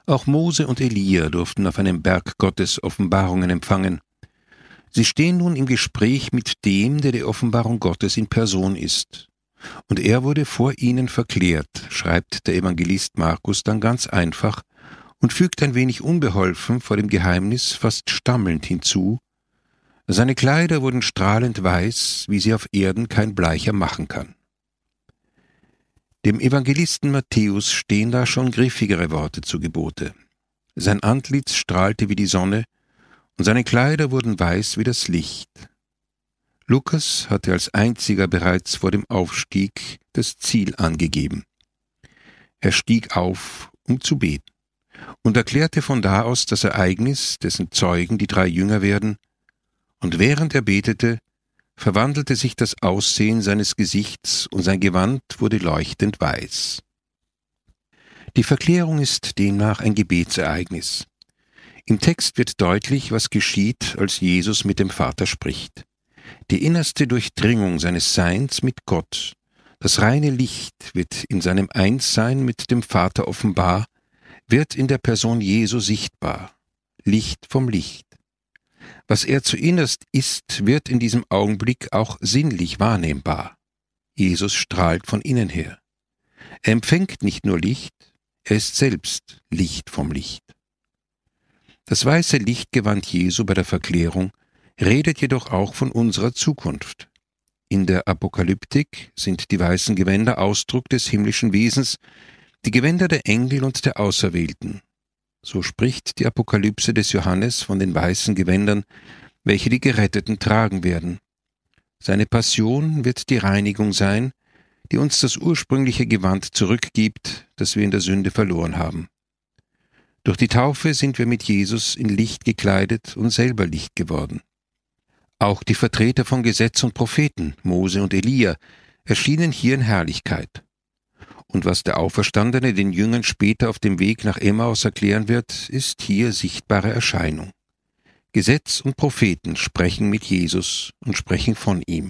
Auch Mose und Elia durften auf einem Berg Gottes Offenbarungen empfangen. Sie stehen nun im Gespräch mit dem, der die Offenbarung Gottes in Person ist. Und er wurde vor ihnen verklärt, schreibt der Evangelist Markus dann ganz einfach und fügt ein wenig unbeholfen vor dem Geheimnis fast stammelnd hinzu: Seine Kleider wurden strahlend weiß, wie sie auf Erden kein Bleicher machen kann. Dem Evangelisten Matthäus stehen da schon griffigere Worte zu Gebote. Sein Antlitz strahlte wie die Sonne, und seine Kleider wurden weiß wie das Licht. Lukas hatte als einziger bereits vor dem Aufstieg das Ziel angegeben. Er stieg auf, um zu beten, und erklärte von da aus das Ereignis, dessen Zeugen die 3 Jünger werden, und während er betete, verwandelte sich das Aussehen seines Gesichts und sein Gewand wurde leuchtend weiß. Die Verklärung ist demnach ein Gebetsereignis. Im Text wird deutlich, was geschieht, als Jesus mit dem Vater spricht. Die innerste Durchdringung seines Seins mit Gott, das reine Licht wird in seinem Einssein mit dem Vater offenbar, wird in der Person Jesu sichtbar. Licht vom Licht. Was er zuinnerst ist, wird in diesem Augenblick auch sinnlich wahrnehmbar. Jesus strahlt von innen her. Er empfängt nicht nur Licht, er ist selbst Licht vom Licht. Das weiße Lichtgewand Jesu bei der Verklärung redet jedoch auch von unserer Zukunft. In der Apokalyptik sind die weißen Gewänder Ausdruck des himmlischen Wesens, die Gewänder der Engel und der Auserwählten. So spricht die Apokalypse des Johannes von den weißen Gewändern, welche die Geretteten tragen werden. Seine Passion wird die Reinigung sein, die uns das ursprüngliche Gewand zurückgibt, das wir in der Sünde verloren haben. Durch die Taufe sind wir mit Jesus in Licht gekleidet und selber Licht geworden. Auch die Vertreter von Gesetz und Propheten, Mose und Elia, erschienen hier in Herrlichkeit. Und was der Auferstandene den Jüngern später auf dem Weg nach Emmaus erklären wird, ist hier sichtbare Erscheinung. Gesetz und Propheten sprechen mit Jesus und sprechen von ihm.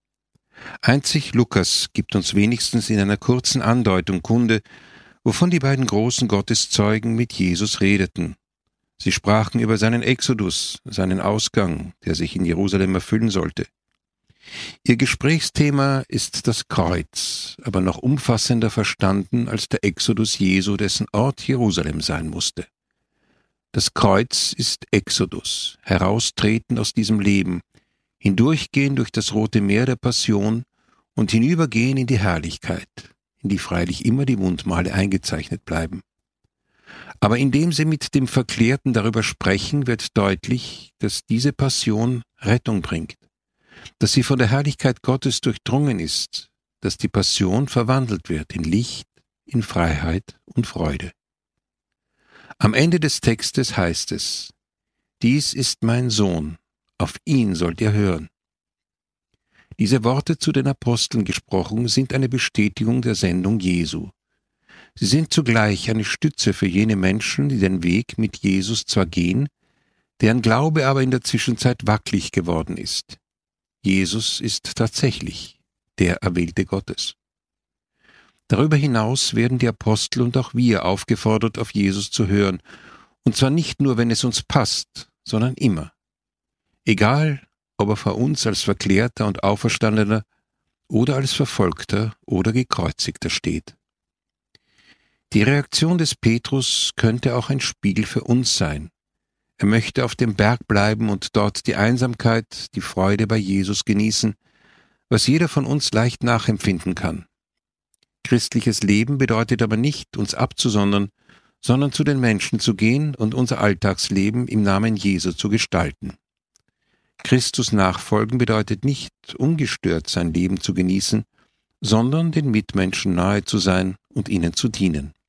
Einzig Lukas gibt uns wenigstens in einer kurzen Andeutung Kunde, wovon die beiden großen Gotteszeugen mit Jesus redeten. Sie sprachen über seinen Exodus, seinen Ausgang, der sich in Jerusalem erfüllen sollte. Ihr Gesprächsthema ist das Kreuz, aber noch umfassender verstanden als der Exodus Jesu, dessen Ort Jerusalem sein musste. Das Kreuz ist Exodus, heraustreten aus diesem Leben, hindurchgehen durch das Rote Meer der Passion und hinübergehen in die Herrlichkeit, in die freilich immer die Wundmale eingezeichnet bleiben. Aber indem sie mit dem Verklärten darüber sprechen, wird deutlich, dass diese Passion Rettung bringt, dass sie von der Herrlichkeit Gottes durchdrungen ist, dass die Passion verwandelt wird in Licht, in Freiheit und Freude. Am Ende des Textes heißt es: Dies ist mein Sohn, auf ihn sollt ihr hören. Diese Worte zu den Aposteln gesprochen sind eine Bestätigung der Sendung Jesu. Sie sind zugleich eine Stütze für jene Menschen, die den Weg mit Jesus zwar gehen, deren Glaube aber in der Zwischenzeit wackelig geworden ist. Jesus ist tatsächlich der Erwählte Gottes. Darüber hinaus werden die Apostel und auch wir aufgefordert, auf Jesus zu hören, und zwar nicht nur, wenn es uns passt, sondern immer. Egal, ob er vor uns als Verklärter und Auferstandener oder als Verfolgter oder Gekreuzigter steht. Die Reaktion des Petrus könnte auch ein Spiegel für uns sein. Er möchte auf dem Berg bleiben und dort die Einsamkeit, die Freude bei Jesus genießen, was jeder von uns leicht nachempfinden kann. Christliches Leben bedeutet aber nicht, uns abzusondern, sondern zu den Menschen zu gehen und unser Alltagsleben im Namen Jesu zu gestalten. Christus nachfolgen bedeutet nicht, ungestört sein Leben zu genießen, sondern den Mitmenschen nahe zu sein und ihnen zu dienen.